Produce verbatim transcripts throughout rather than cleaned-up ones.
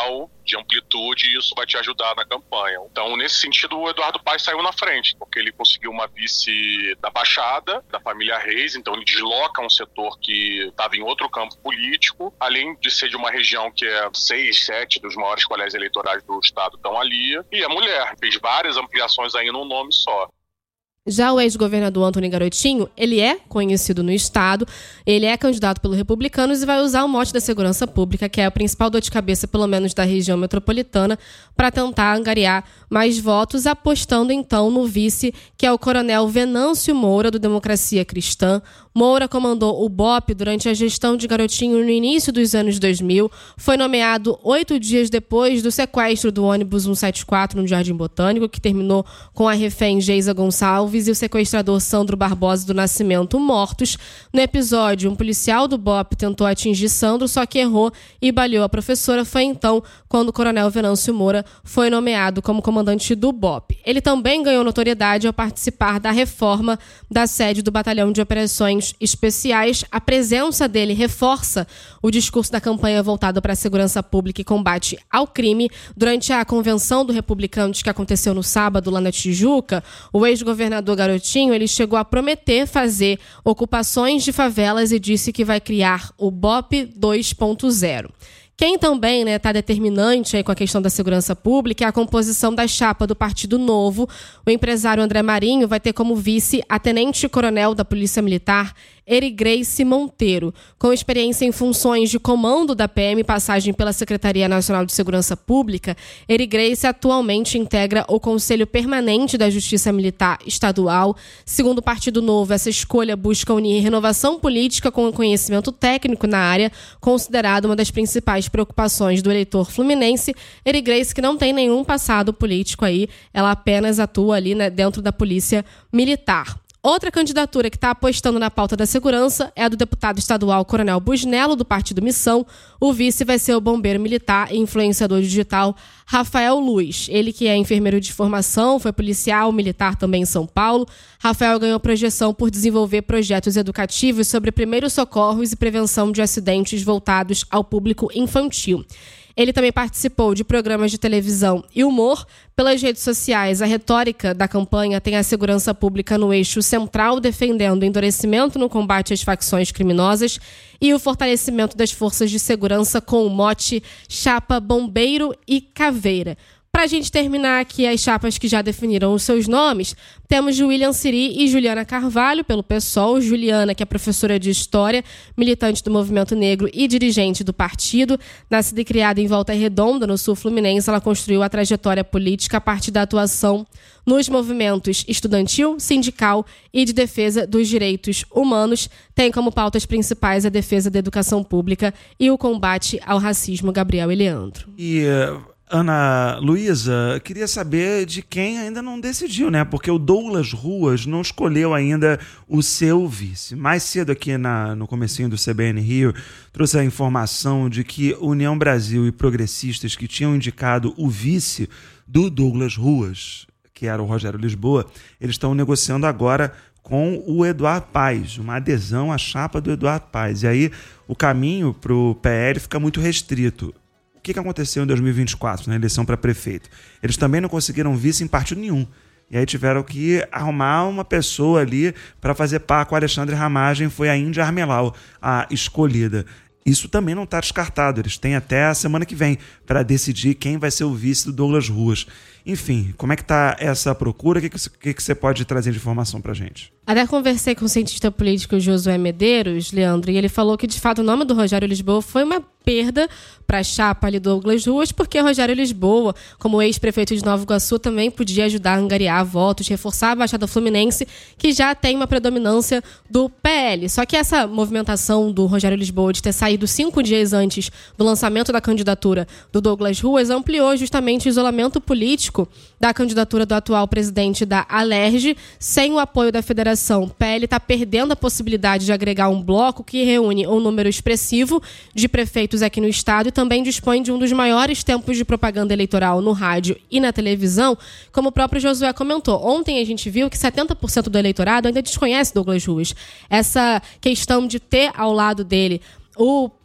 grau de amplitude e isso vai te ajudar na campanha. Então, nesse sentido, o Eduardo Paes saiu na frente, porque ele conseguiu uma vice da Baixada, da família Reis, então ele desloca um setor que estava em outro campo político, além de ser de uma região que é seis, sete dos maiores colégios eleitorais do estado estão ali, e a mulher fez várias ampliações aí num nome só. Já o ex-governador Antônio Garotinho, ele é conhecido no estado, ele é candidato pelos republicanos e vai usar o mote da segurança pública, que é a principal dor de cabeça, pelo menos da região metropolitana, para tentar angariar mais votos, apostando então no vice, que é o coronel Venâncio Moura, do Democracia Cristã. Moura comandou o B O P durante a gestão de Garotinho no início dos anos dois mil, foi nomeado oito dias depois do sequestro do ônibus cento e setenta e quatro no Jardim Botânico, que terminou com a refém Geisa Gonçalves e o sequestrador Sandro Barbosa do Nascimento mortos. No episódio, um policial do B O P tentou atingir Sandro, só que errou e baleou a professora. Foi então quando o coronel Venâncio Moura foi nomeado como comandante do B O P. Ele também ganhou notoriedade ao participar da reforma da sede do Batalhão de Operações Especiais. A presença dele reforça o discurso da campanha voltada para a segurança pública e combate ao crime. Durante a convenção do Republicanos que aconteceu no sábado lá na Tijuca, o ex-governador Garotinho ele chegou a prometer fazer ocupações de favelas e disse que vai criar o B O P dois ponto zero. Quem também está né, tá determinante aí com a questão da segurança pública é a composição da chapa do Partido Novo. O empresário André Marinho vai ter como vice a tenente-coronel da Polícia Militar, Erigrace Monteiro. Com experiência em funções de comando da P M e passagem pela Secretaria Nacional de Segurança Pública, Erigrace atualmente integra o Conselho Permanente da Justiça Militar Estadual. Segundo o Partido Novo, essa escolha busca unir renovação política com o conhecimento técnico na área, considerado uma das principais preocupações do eleitor fluminense. Erigrace, que não tem nenhum passado político aí, ela apenas atua ali né, dentro da Polícia Militar. Outra candidatura que está apostando na pauta da segurança é a do deputado estadual Coronel Busnello, do Partido Missão. O vice vai ser o bombeiro militar e influenciador digital Rafael Luz. Ele que é enfermeiro de formação, foi policial militar também em São Paulo. Rafael ganhou projeção por desenvolver projetos educativos sobre primeiros socorros e prevenção de acidentes voltados ao público infantil. Ele também participou de programas de televisão e humor. Pelas redes sociais, a retórica da campanha tem a segurança pública no eixo central, defendendo o endurecimento no combate às facções criminosas e o fortalecimento das forças de segurança com o mote Chapa Bombeiro e Caveira. Para a gente terminar aqui as chapas que já definiram os seus nomes, temos William Siri e Juliana Carvalho, pelo PSOL. Juliana, que é professora de História, militante do Movimento Negro e dirigente do partido. Nascida e criada em Volta Redonda, no sul fluminense, ela construiu a trajetória política a partir da atuação nos movimentos estudantil, sindical e de defesa dos direitos humanos. Tem como pautas principais a defesa da educação pública e o combate ao racismo. Gabriel e Leandro. E... Uh... Ana Luísa, queria saber de quem ainda não decidiu, né? Porque o Douglas Ruas não escolheu ainda o seu vice. Mais cedo aqui na, no comecinho do C B N Rio, trouxe a informação de que União Brasil e progressistas que tinham indicado o vice do Douglas Ruas, que era o Rogério Lisboa, eles estão negociando agora com o Eduardo Paes, uma adesão à chapa do Eduardo Paes. E aí o caminho para o P L fica muito restrito. O que aconteceu em dois mil e vinte e quatro, na eleição para prefeito? Eles também não conseguiram vice em partido nenhum. E aí tiveram que arrumar uma pessoa ali para fazer par com o Alexandre Ramagem, foi a Índia Armelau a escolhida. Isso também não está descartado. Eles têm até a semana que vem para decidir quem vai ser o vice do Douglas Ruas. Enfim, como é que está essa procura? O que, que, que você pode trazer de informação para a gente? Até conversei com o cientista político Josué Medeiros, Leandro, e ele falou que, de fato, o nome do Rogério Lisboa foi uma perda para a chapa ali do Douglas Ruas, porque Rogério Lisboa, como ex-prefeito de Nova Iguaçu, também podia ajudar a angariar votos, reforçar a Baixada Fluminense, que já tem uma predominância do P L. Só que essa movimentação do Rogério Lisboa de ter saído cinco dias antes do lançamento da candidatura do Douglas Ruas ampliou justamente o isolamento político da candidatura do atual presidente da Alerj. Sem o apoio da federação, o P L está perdendo a possibilidade de agregar um bloco que reúne um número expressivo de prefeitos aqui no estado e também dispõe de um dos maiores tempos de propaganda eleitoral no rádio e na televisão, como o próprio Josué comentou. Ontem a gente viu que setenta por cento do eleitorado ainda desconhece Douglas Ruas. Essa questão de ter ao lado dele o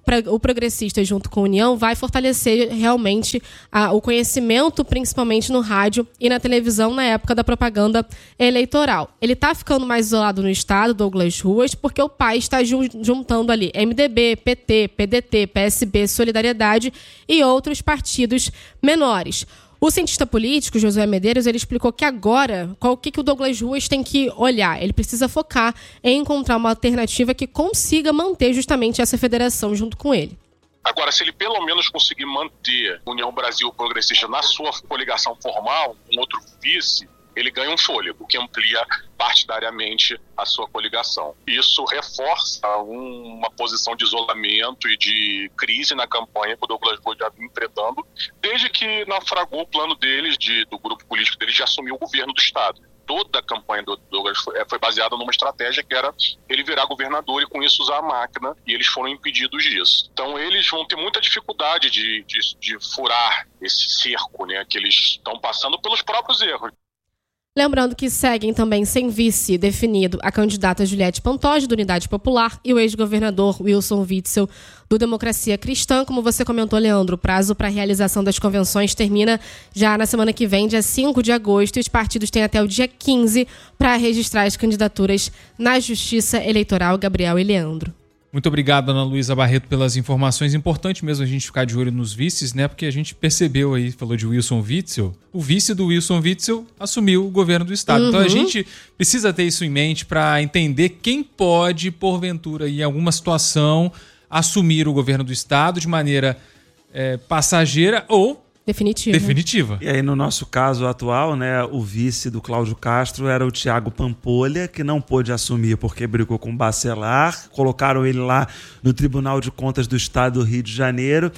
o progressista junto com a União vai fortalecer realmente a, o conhecimento, principalmente no rádio e na televisão, na época da propaganda eleitoral. Ele está ficando mais isolado no estado, Douglas Ruas, porque o P A S está juntando ali M D B, P T, P D T, P S B, Solidariedade e outros partidos menores. O cientista político, Josué Medeiros, ele explicou que agora, qual que, que o Douglas Ruas tem que olhar? Ele precisa focar em encontrar uma alternativa que consiga manter justamente essa federação junto com ele. Agora, se ele pelo menos conseguir manter a União Brasil Progressista na sua coligação formal, um outro vice, ele ganha um fôlego, que amplia partidariamente a sua coligação. Isso reforça uma posição de isolamento e de crise na campanha que o Douglas Ruas já vinha enfrentando, desde que naufragou o plano deles, de, do grupo político deles, de assumir o governo do Estado. Toda a campanha do Douglas foi baseada numa estratégia que era ele virar governador e com isso usar a máquina, e eles foram impedidos disso. Então eles vão ter muita dificuldade de, de, de furar esse cerco, né, que eles estão passando pelos próprios erros. Lembrando que seguem também sem vice definido a candidata Juliette Pantoja, do Unidade Popular, e o ex-governador Wilson Witzel, do Democracia Cristã. Como você comentou, Leandro, o prazo para a realização das convenções termina já na semana que vem, dia cinco de agosto, e os partidos têm até o dia quinze para registrar as candidaturas na Justiça Eleitoral. Gabriel e Leandro. Muito obrigado, Ana Luísa Barreto, pelas informações. Importante mesmo a gente ficar de olho nos vices, né? Porque a gente percebeu aí, falou de Wilson Witzel, o vice do Wilson Witzel assumiu o governo do estado. Uhum. Então a gente precisa ter isso em mente para entender quem pode, porventura, em alguma situação, assumir o governo do estado de maneira é, passageira ou Definitiva. Definitiva. E aí, no nosso caso atual, né, o vice do Cláudio Castro era o Tiago Pampolha, que não pôde assumir porque brigou com o Bacelar. Colocaram ele lá no Tribunal de Contas do Estado do Rio de Janeiro.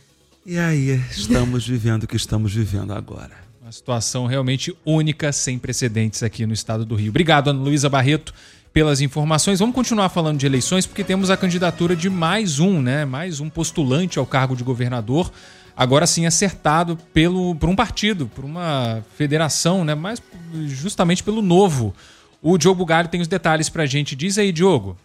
E aí, estamos vivendo o que estamos vivendo agora. Uma situação realmente única, sem precedentes aqui no estado do Rio. Obrigado, Ana Luísa Barreto, pelas informações. Vamos continuar falando de eleições, porque temos a candidatura de mais um, né? Mais um postulante ao cargo de governador, agora sim acertado pelo, por um partido, por uma federação, né? Mas justamente pelo Novo. O Diogo Galho tem os detalhes pra gente. Diz aí, Diogo.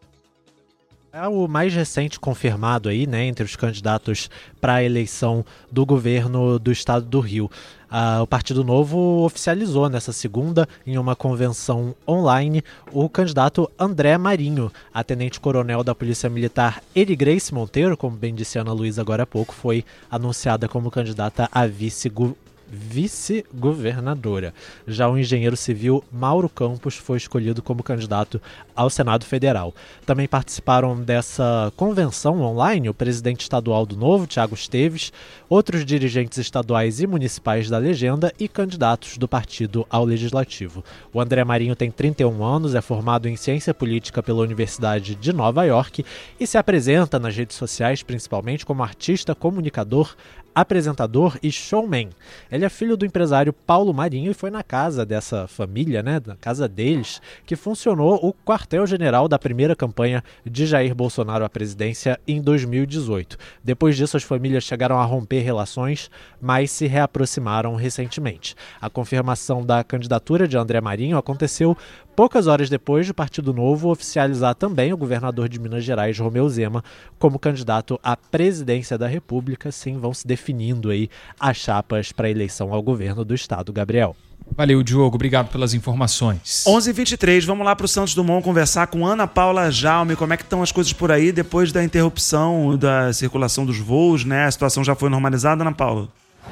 É o mais recente confirmado aí, né, entre os candidatos para a eleição do governo do estado do Rio. Ah, o Partido Novo oficializou nessa segunda, em uma convenção online, o candidato André Marinho. A tenente-coronel da Polícia Militar Eri Grace Monteiro, como bem disse a Ana Luísa agora há pouco, foi anunciada como candidata a vice-governadora. vice-governadora. Já o engenheiro civil Mauro Campos foi escolhido como candidato ao Senado Federal. Também participaram dessa convenção online o presidente estadual do Novo, Thiago Esteves, outros dirigentes estaduais e municipais da legenda e candidatos do partido ao Legislativo. O André Marinho tem trinta e um anos, é formado em Ciência Política pela Universidade de Nova York e se apresenta nas redes sociais principalmente como artista, comunicador, apresentador e showman. Ele é filho do empresário Paulo Marinho e foi na casa dessa família, né, na casa deles, que funcionou o quartel-general da primeira campanha de Jair Bolsonaro à presidência em dois mil e dezoito. Depois disso, as famílias chegaram a romper relações, mas se reaproximaram recentemente. A confirmação da candidatura de André Marinho aconteceu poucas horas depois do Partido Novo oficializar também o governador de Minas Gerais, Romeu Zema, como candidato à presidência da República. Sim, vão se definindo aí as chapas para a eleição ao governo do estado. Gabriel. Valeu, Diogo. Obrigado pelas informações. onze e vinte e três, vamos lá para o Santos Dumont conversar com Ana Paula Jaume. Como é que estão as coisas por aí depois da interrupção da circulação dos voos, né? A situação já foi normalizada, Ana Paula?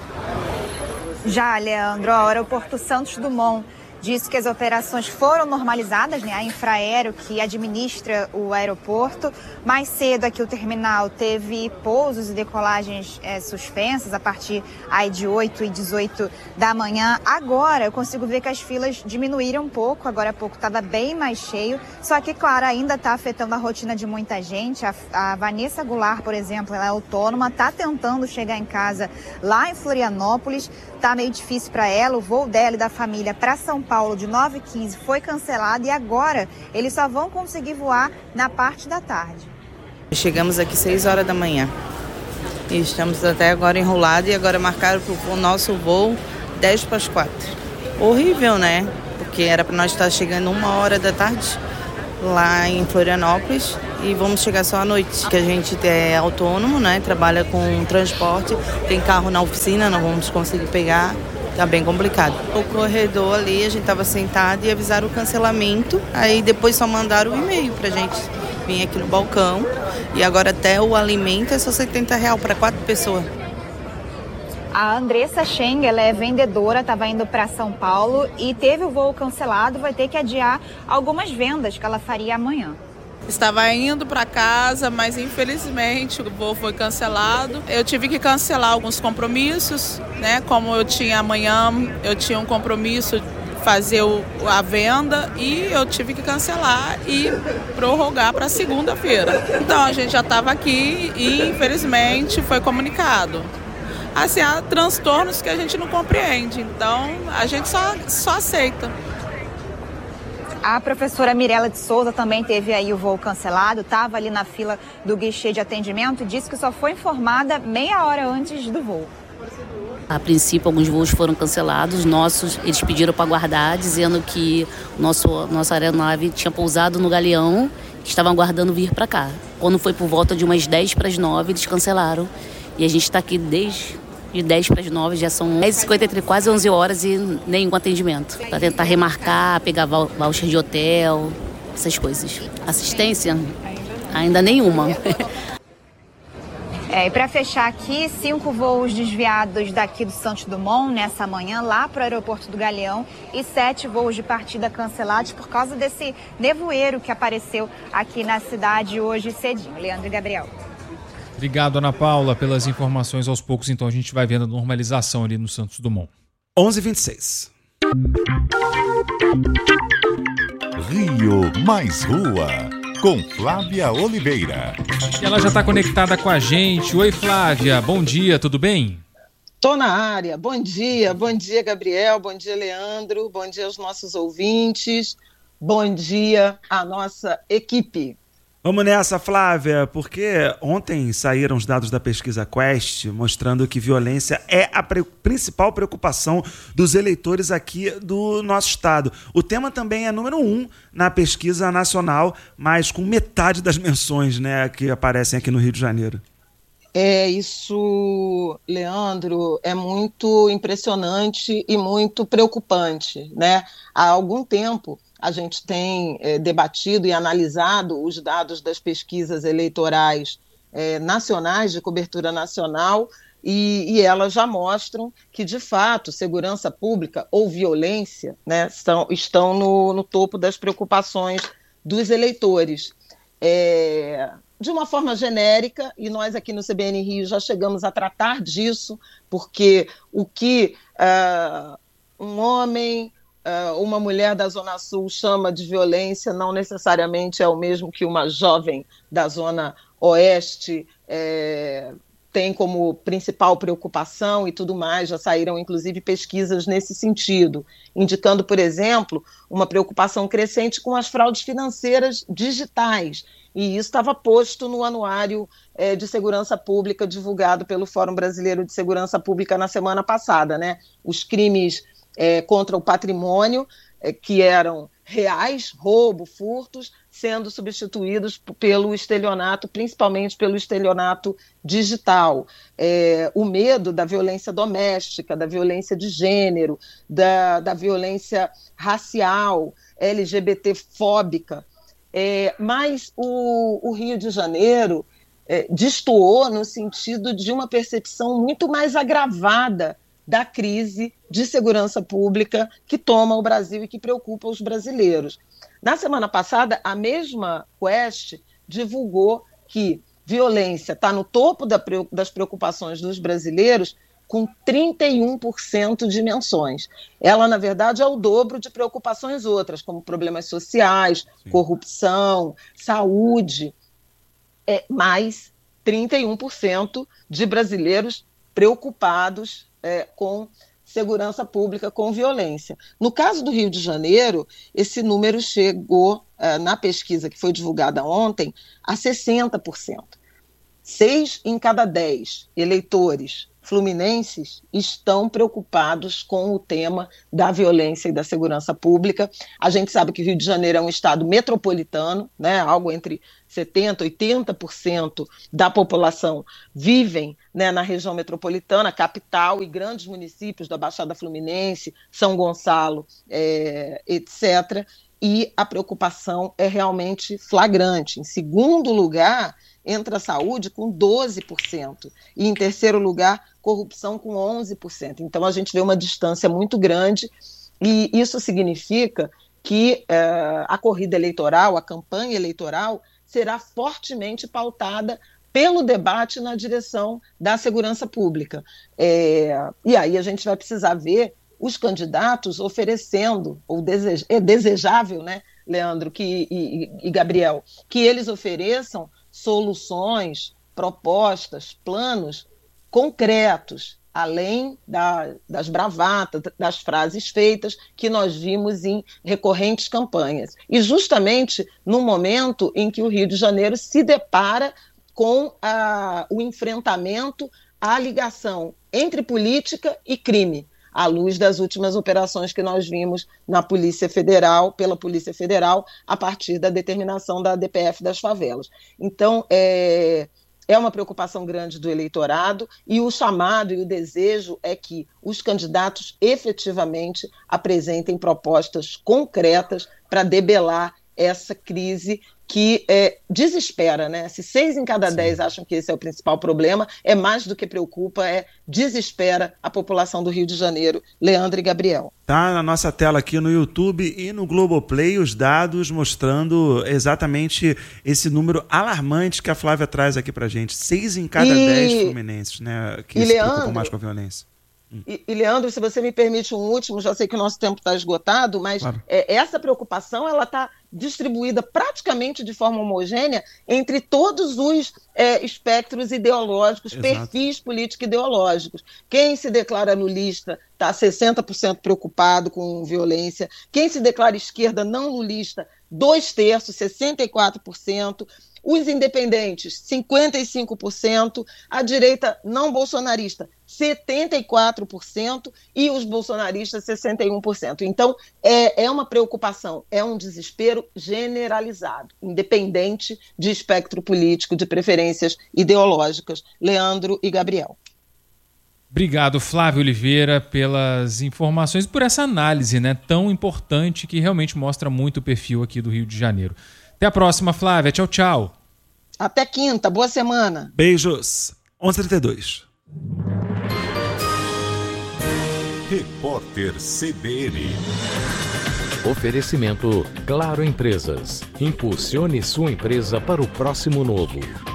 Já, Leandro. O aeroporto Santos Dumont disse que as operações foram normalizadas, né? A Infraero, que administra o aeroporto. Mais cedo aqui o terminal teve pousos e decolagens é, suspensas a partir aí de oito e dezoito da manhã. Agora eu consigo ver que as filas diminuíram um pouco, agora há pouco estava bem mais cheio. Só que, claro, ainda está afetando a rotina de muita gente. A, a Vanessa Goulart, por exemplo, ela é autônoma, está tentando chegar em casa lá em Florianópolis. Está meio difícil para ela, o voo dela e da família para São Paulo de nove e quinze foi cancelado e agora eles só vão conseguir voar na parte da tarde. Chegamos aqui seis horas da manhã e estamos até agora enrolados e agora marcaram para o nosso voo dez para as quatro. Horrível, né? Porque era para nós estar chegando uma hora da tarde lá em Florianópolis e vamos chegar só à noite. Que a gente é autônomo, né? Trabalha com transporte, tem carro na oficina, não vamos conseguir pegar. Tá bem complicado. O corredor ali, a gente tava sentado e avisaram o cancelamento. Aí depois só mandaram o e-mail pra gente vir aqui no balcão. E agora até o alimento é só setenta reais para quatro pessoas. A Andressa Cheng, ela é vendedora, estava indo para São Paulo e teve o voo cancelado, vai ter que adiar algumas vendas que ela faria amanhã. Estava indo para casa, mas infelizmente o voo foi cancelado. Eu tive que cancelar alguns compromissos, né? Como eu tinha amanhã, eu tinha um compromisso de fazer o, a venda e eu tive que cancelar e prorrogar para segunda-feira. Então a gente já estava aqui e infelizmente foi comunicado. Assim, há transtornos que a gente não compreende, então a gente só, só aceita. A professora Mirela de Souza também teve aí o voo cancelado, estava ali na fila do guichê de atendimento e disse que só foi informada meia hora antes do voo. A princípio, alguns voos foram cancelados, nossos, eles pediram para aguardar, dizendo que nosso, nossa aeronave tinha pousado no Galeão, que estavam aguardando vir para cá. Quando foi por volta de umas dez para as nove, eles cancelaram. E a gente está aqui desde de dez para as nove, já são dez e cinquenta e três, quase onze horas e nenhum atendimento. Para tentar remarcar, pegar voucher de hotel, essas coisas. Assistência? Ainda nenhuma. É, e para fechar aqui, cinco voos desviados daqui do Santos Dumont nessa manhã, lá para o aeroporto do Galeão, e sete voos de partida cancelados por causa desse nevoeiro que apareceu aqui na cidade hoje cedinho. Leandro e Gabriel. Obrigado, Ana Paula, pelas informações. Aos poucos, então, a gente vai vendo a normalização ali no Santos Dumont. onze e vinte e seis. Rio Mais Rua, com Flávia Oliveira. E ela já está conectada com a gente. Oi, Flávia. Bom dia, tudo bem? Tô na área. Bom dia. Bom dia, Gabriel. Bom dia, Leandro. Bom dia aos nossos ouvintes. Bom dia à nossa equipe. Vamos nessa, Flávia, porque ontem saíram os dados da pesquisa Quest mostrando que violência é a pre- principal preocupação dos eleitores aqui do nosso estado. O tema também é número um na pesquisa nacional, mas com metade das menções, né, que aparecem aqui no Rio de Janeiro. É, isso, Leandro, é muito impressionante e muito preocupante, né? Há algum tempo a gente tem é, debatido e analisado os dados das pesquisas eleitorais é, nacionais, de cobertura nacional, e, e elas já mostram que, de fato, segurança pública ou violência, né, são, estão no, no topo das preocupações dos eleitores. É, de uma forma genérica, e nós aqui no C B N Rio já chegamos a tratar disso, porque o que uh, um homem, uh, uma mulher da Zona Sul chama de violência não necessariamente é o mesmo que uma jovem da Zona Oeste é, tem como principal preocupação e tudo mais. Já saíram, inclusive, pesquisas nesse sentido, indicando, por exemplo, uma preocupação crescente com as fraudes financeiras digitais. E isso estava posto no Anuário é, de Segurança Pública divulgado pelo Fórum Brasileiro de Segurança Pública na semana passada, né? Os crimes é, contra o patrimônio, é, que eram reais, roubo, furtos, sendo substituídos pelo estelionato, principalmente pelo estelionato digital. É, o medo da violência doméstica, da violência de gênero, da, da violência racial, L G B T-fóbica. É, mas o, o Rio de Janeiro é, destoou no sentido de uma percepção muito mais agravada da crise de segurança pública que toma o Brasil e que preocupa os brasileiros. Na semana passada, a mesma Quest divulgou que violência está no topo da, das preocupações dos brasileiros, com trinta e um por cento de menções. Ela, na verdade, é o dobro de preocupações outras, como problemas sociais, Sim. corrupção, saúde, é, mais trinta e um por cento de brasileiros preocupados é, com segurança pública, com violência. No caso do Rio de Janeiro, esse número chegou, é, na pesquisa que foi divulgada ontem, a sessenta por cento. Seis em cada dez eleitores fluminenses estão preocupados com o tema da violência e da segurança pública. A gente sabe que o Rio de Janeiro é um estado metropolitano, né, algo entre setenta por cento, oitenta por cento da população vivem, né, na região metropolitana, capital e grandes municípios da Baixada Fluminense, São Gonçalo, é, etcétera. E a preocupação é realmente flagrante. Em segundo lugar, entra a saúde com doze por cento. E em terceiro lugar, corrupção com onze por cento. Então a gente vê uma distância muito grande e isso significa que uh, a corrida eleitoral, a campanha eleitoral, será fortemente pautada pelo debate na direção da segurança pública. É, e aí a gente vai precisar ver os candidatos oferecendo, ou desej, é desejável, né, Leandro que, e, e Gabriel, que eles ofereçam soluções, propostas, planos concretos, além da, das bravatas, das frases feitas que nós vimos em recorrentes campanhas. E justamente no momento em que o Rio de Janeiro se depara com a, o enfrentamento à ligação entre política e crime, à luz das últimas operações que nós vimos na Polícia Federal, pela Polícia Federal, a partir da determinação da D P F das favelas. Então, é, é uma preocupação grande do eleitorado e o chamado e o desejo é que os candidatos efetivamente apresentem propostas concretas para debelar essa crise que é, desespera, né? Se seis em cada Sim. dez acham que esse é o principal problema, é mais do que preocupa, é desespera a população do Rio de Janeiro. Leandro e Gabriel. Tá na nossa tela aqui no YouTube e no Globoplay os dados mostrando exatamente esse número alarmante que a Flávia traz aqui pra gente. Seis em cada e... dez fluminenses, né? Que e se Leandro... preocupam mais com a violência. E, e, Leandro, se você me permite um último, já sei que o nosso tempo está esgotado, mas claro. é, essa preocupação ela está distribuída praticamente de forma homogênea entre todos os é, espectros ideológicos, Exato. perfis político-ideológicos. Quem se declara lulista está sessenta por cento preocupado com violência, quem se declara esquerda não lulista, dois terços, sessenta e quatro por cento, os independentes, cinquenta e cinco por cento, a direita não bolsonarista, setenta e quatro por cento e os bolsonaristas, sessenta e um por cento. Então, é, é uma preocupação, é um desespero generalizado, independente de espectro político, de preferências ideológicas. Leandro e Gabriel. Obrigado, Flávio Oliveira, pelas informações, por essa análise, né, tão importante que realmente mostra muito o perfil aqui do Rio de Janeiro. Até a próxima, Flávia. Tchau, tchau. Até quinta. Boa semana. Beijos. onze e trinta e dois. Repórter C B N. Oferecimento Claro Empresas. Impulsione sua empresa para o próximo novo.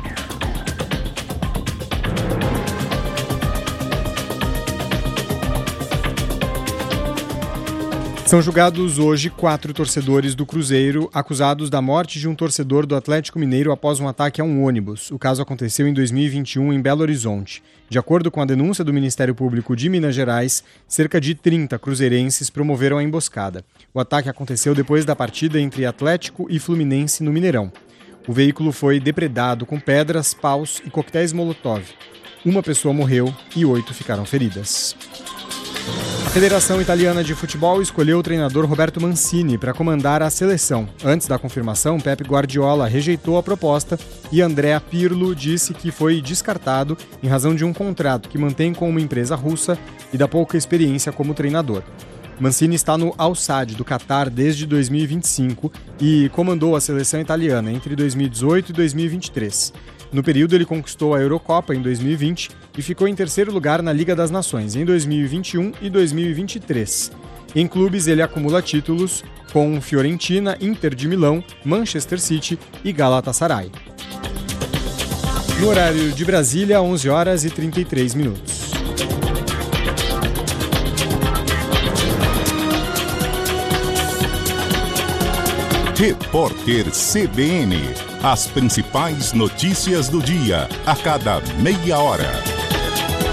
São julgados hoje quatro torcedores do Cruzeiro acusados da morte de um torcedor do Atlético Mineiro após um ataque a um ônibus. O caso aconteceu em dois mil e vinte e um em Belo Horizonte. De acordo com a denúncia do Ministério Público de Minas Gerais, cerca de trinta cruzeirenses promoveram a emboscada. O ataque aconteceu depois da partida entre Atlético e Fluminense no Mineirão. O veículo foi depredado com pedras, paus e coquetéis Molotov. Uma pessoa morreu e oito ficaram feridas. A Federação Italiana de Futebol escolheu o treinador Roberto Mancini para comandar a seleção. Antes da confirmação, Pep Guardiola rejeitou a proposta e Andrea Pirlo disse que foi descartado em razão de um contrato que mantém com uma empresa russa e da pouca experiência como treinador. Mancini está no Al-Sadd do Catar desde dois mil e vinte e cinco e comandou a seleção italiana entre dois mil e dezoito e dois mil e vinte e três. No período, ele conquistou a Eurocopa em dois mil e vinte e ficou em terceiro lugar na Liga das Nações em dois mil e vinte e um e dois mil e vinte e três. Em clubes, ele acumula títulos com Fiorentina, Inter de Milão, Manchester City e Galatasaray. No horário de Brasília, onze horas e trinta e três minutos. Repórter C B N. As principais notícias do dia, a cada meia hora.